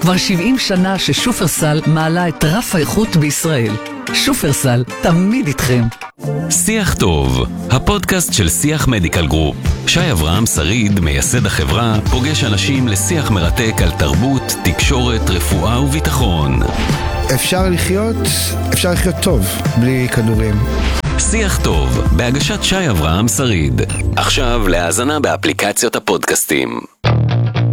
כבר 70 שנה ששופרסל מעלה את רף האיכות בישראל. שופרסל, תמיד איתכם. שיח טוב, הפודקאסט של שיח מדיקל גרופ. שי אברהם שריד, מייסד החברה, פוגש אנשים לשיח מרתק על תרבות, תקשורת, רפואה וביטחון. אפשר לחיות טוב בלי כדורים. שיח טוב, בהגשת שי אברהם שריד. עכשיו להאזנה באפליקציות הפודקאסטים.